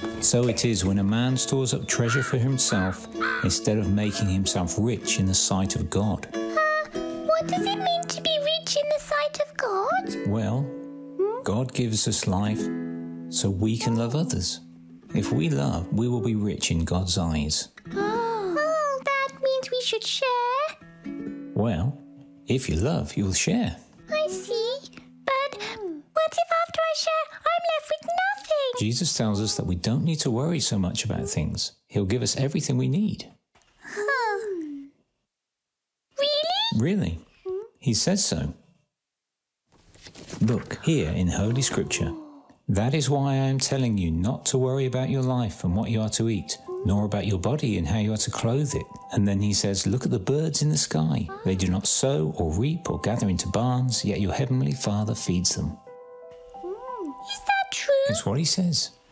So it is when a man stores up treasure for himself instead of making himself rich in the sight of God. What does it mean to be rich in the sight of God? Well, God gives us life so we can love others. If we love, we will be rich in God's eyes. Oh, that means we should share. Well, if you love, you'll share. I see. But what if after I share, I'm left with nothing? Jesus tells us that we don't need to worry so much about things. He'll give us everything we need. Really? Really? He says so. Look, here in Holy Scripture. That is why I am telling you not to worry about your life and what you are to eat, nor about your body and how you are to clothe it. And then he says, look at the birds in the sky. They do not sow or reap or gather into barns, yet your heavenly Father feeds them. Is that true? That's what he says.